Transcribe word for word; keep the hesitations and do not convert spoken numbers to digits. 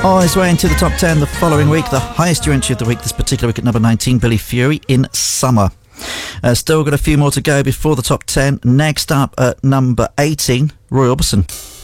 On his way into the top ten the following week, the highest new entry of the week this particular week at number nineteen, Billy Fury in Summer. Uh, still got a few more to go before the top ten. Next up at number eighteen, Roy Orbison.